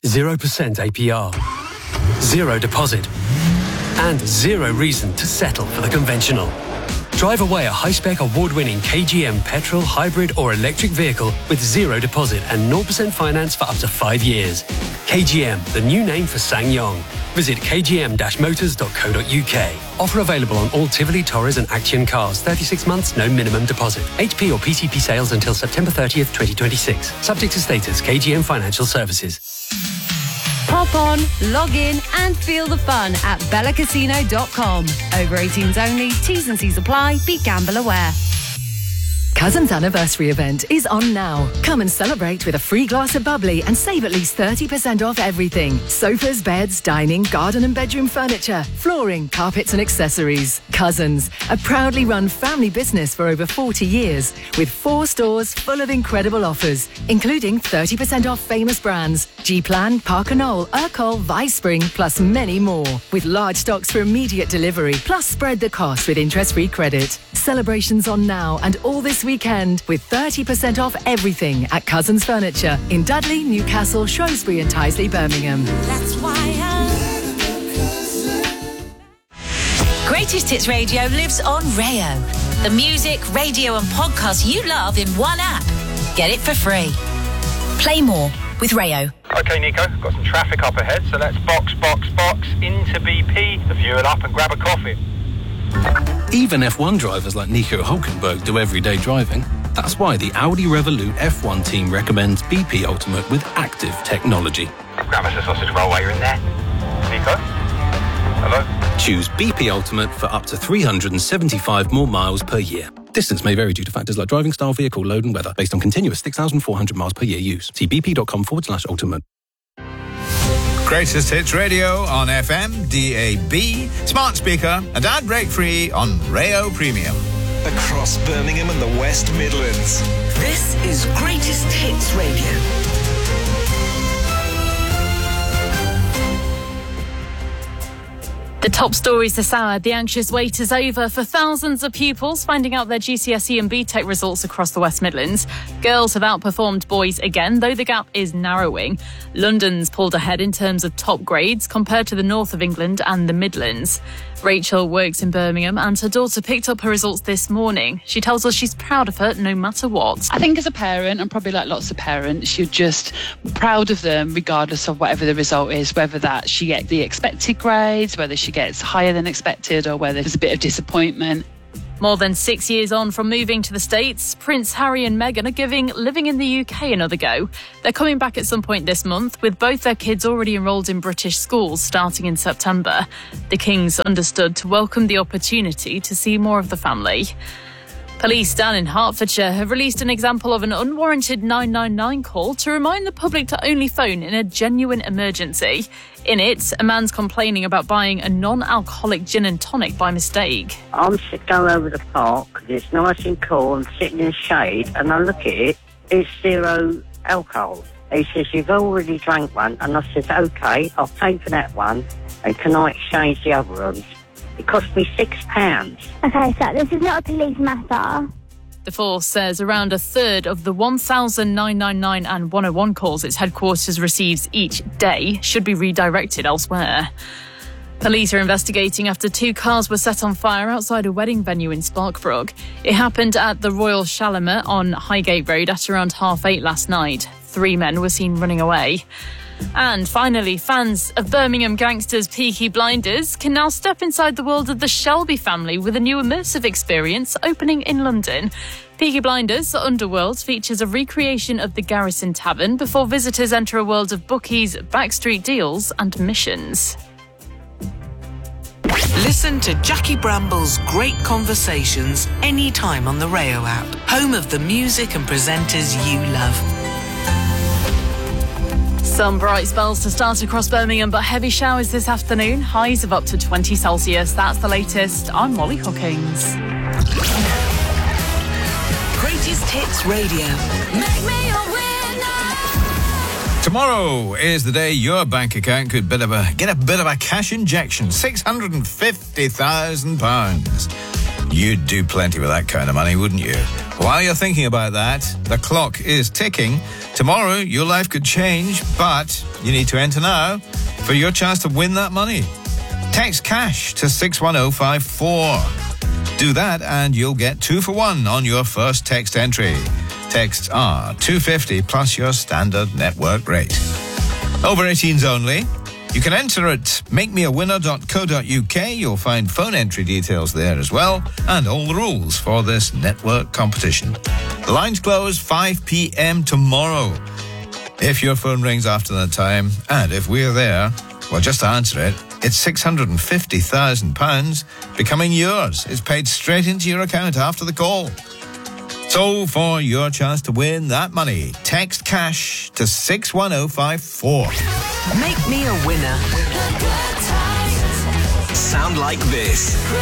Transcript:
0% APR, 0 deposit, and 0 reason to settle for the conventional. Drive away a high-spec award-winning KGM petrol, hybrid or electric vehicle with 0 deposit and 0% finance for up to 5 years. KGM, the new name for SsangYong. Visit kgm-motors.co.uk. Offer available on all Tivoli, Torres and Action cars. 36 months, no minimum deposit. HP or PCP sales until September 30th, 2026. Subject to status, KGM Financial Services. Pop on, log in and feel the fun at bellacasino.com. Over 18s only, T's and C's apply, be gamble aware. Cousins Anniversary event is on now. Come and celebrate with a free glass of bubbly and save at least 30% off everything. Sofas, beds, dining, garden and bedroom furniture, flooring, carpets and accessories. Cousins, a proudly run family business for over 40 years with 4 stores full of incredible offers, including 30% off famous brands, G-Plan, Parker Knoll, Urkel, Vicespring, plus many more. With large stocks for immediate delivery, plus spread the cost with interest-free credit. Celebrations on now and all this weekend with 30% off everything at Cousins Furniture in Dudley, Newcastle, Shrewsbury and Tyseley, Birmingham. That's why Greatest Hits Radio lives on Rayo. The music, radio and podcasts you love in one app. Get it for free. Play more with Rayo. OK, Nico, got some traffic up ahead, so let's box into BP, the fuel up and grab a coffee. Even F1 drivers like Nico Hülkenberg do everyday driving. That's why the Audi Revolut F1 team recommends BP Ultimate with active technology. Grab us a sausage roll while you're in there. Nico? Hello? Choose BP Ultimate for up to 375 more miles per year. Distance may vary due to factors like driving style, vehicle load and weather, based on continuous 6,400 miles per year use. See bp.com/ultimate. Greatest Hits Radio on FM, DAB, smart speaker and ad break free on Rayo Premium. Across Birmingham and the West Midlands. This is Greatest Hits Radio. The top stories this hour. The anxious wait is over for thousands of pupils finding out their GCSE and BTEC results across the West Midlands. Girls have outperformed boys again, though the gap is narrowing. London's pulled ahead in terms of top grades compared to the north of England and the Midlands. Rachel works in Birmingham and her daughter picked up her results this morning. She tells us she's proud of her no matter what. I think as a parent, and probably like lots of parents, you're just proud of them regardless of whatever the result is, whether that she gets the expected grades, whether she gets higher than expected or whether there's a bit of disappointment. More than 6 years on from moving to the States, Prince Harry and Meghan are giving living in the UK another go. They're coming back at some point this month, with both their kids already enrolled in British schools starting in September. The Kings understood to welcome the opportunity to see more of the family. Police down in Hertfordshire have released an example of an unwarranted 999 call to remind the public to only phone in a genuine emergency. In it, a man's complaining about buying a non-alcoholic gin and tonic by mistake. I'm going over the park, it's nice and cool, I'm sitting in the shade, and I look at it, it's 0 alcohol. He says, you've already drank one, and I says, OK, I'll pay for that one, and can I exchange the other ones? It cost me £6. OK, so this is not a police matter. The force says around a third of the 1,999 and 101 calls its headquarters receives each day should be redirected elsewhere. Police are investigating after 2 cars were set on fire outside a wedding venue in Sparkbrook. It happened at the Royal Shalimar on Highgate Road at around 8:30 last night. 3 men were seen running away. And finally, fans of Birmingham gangsters Peaky Blinders can now step inside the world of the Shelby family with a new immersive experience opening in London. Peaky Blinders Underworld features a recreation of the Garrison Tavern before visitors enter a world of bookies, backstreet deals and missions. Listen to Jackie Bramble's great conversations anytime on the Rayo app, home of the music and presenters you love. Some bright spells to start across Birmingham, but heavy showers this afternoon. Highs of up to 20 Celsius. That's the latest. I'm Molly Hookings. Greatest Hits Radio. Make me a winner. Tomorrow is the day your bank account could get a bit of a cash injection. £650,000. You'd do plenty with that kind of money, wouldn't you? While you're thinking about that, the clock is ticking. Tomorrow, your life could change, but you need to enter now for your chance to win that money. Text cash to 61054. Do that and you'll get 2 for 1 on your first text entry. Texts are $2.50 plus your standard network rate. Over 18s only. You can enter at makemeawinner.co.uk. You'll find phone entry details there as well, and all the rules for this network competition. The lines close 5 p.m. tomorrow. If your phone rings after that time, and if we're there, well, just to answer it, it's £650,000 becoming yours. It's paid straight into your account after the call. So, for your chance to win that money, text cash to 61054. Make me a winner. Sound like this.